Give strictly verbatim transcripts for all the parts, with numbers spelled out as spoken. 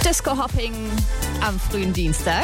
Disco-Hopping am frühen Dienstag.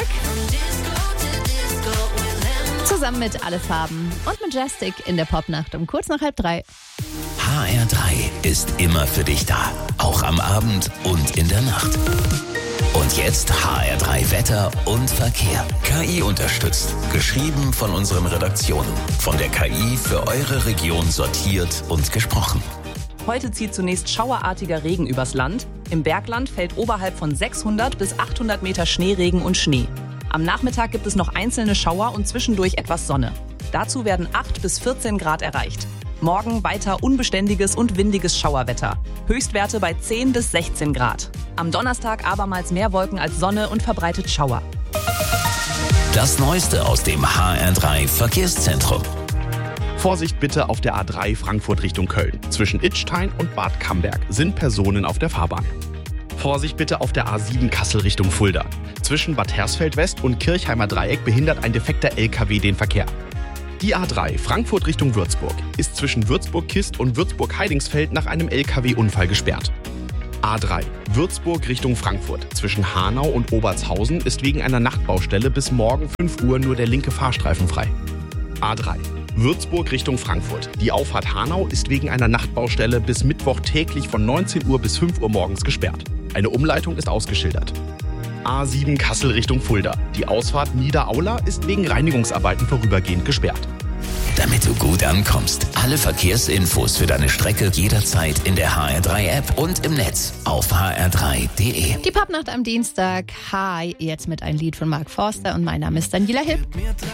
Zusammen mit Alle Farben und Majestic in der Popnacht um kurz nach halb drei. H R drei ist immer für dich da, auch am Abend und in der Nacht. Und jetzt H R drei Wetter und Verkehr. K I unterstützt. Geschrieben von unseren Redaktionen. Von der K I für eure Region sortiert und gesprochen. Heute zieht zunächst schauerartiger Regen übers Land. Im Bergland fällt oberhalb von sechshundert bis achthundert Meter Schneeregen und Schnee. Am Nachmittag gibt es noch einzelne Schauer und zwischendurch etwas Sonne. Dazu werden acht bis vierzehn Grad erreicht. Morgen weiter unbeständiges und windiges Schauerwetter. Höchstwerte bei zehn bis sechzehn Grad. Am Donnerstag abermals mehr Wolken als Sonne und verbreitet Schauer. Das Neueste aus dem H R drei Verkehrszentrum. Vorsicht bitte auf der A drei Frankfurt Richtung Köln. Zwischen Idstein und Bad Camberg sind Personen auf der Fahrbahn. Vorsicht bitte auf der A sieben Kassel Richtung Fulda. Zwischen Bad Hersfeld West und Kirchheimer Dreieck behindert ein defekter L K W den Verkehr. Die A drei Frankfurt Richtung Würzburg ist zwischen Würzburg-Kist und Würzburg-Heidingsfeld nach einem L K W-Unfall gesperrt. A drei Würzburg Richtung Frankfurt zwischen Hanau und Obertshausen ist wegen einer Nachtbaustelle bis morgen fünf Uhr nur der linke Fahrstreifen frei. A drei Würzburg Richtung Frankfurt. Die Auffahrt Hanau ist wegen einer Nachtbaustelle bis Mittwoch täglich von neunzehn Uhr bis fünf Uhr morgens gesperrt. Eine Umleitung ist ausgeschildert. A sieben Kassel Richtung Fulda. Die Ausfahrt Niederaula ist wegen Reinigungsarbeiten vorübergehend gesperrt. Damit du gut ankommst. Alle Verkehrsinfos für deine Strecke jederzeit in der H R drei App und im Netz auf h r drei punkt d e. Die Popnacht am Dienstag. Hi, jetzt mit einem Lied von Mark Forster und mein Name ist Daniela Hipp.